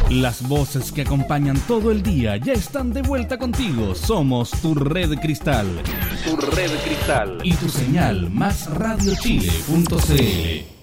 Las voces que acompañan todo el día ya están de vuelta contigo. Somos tu red cristal. Tu red cristal. Y tu señal, másradiochile.cl.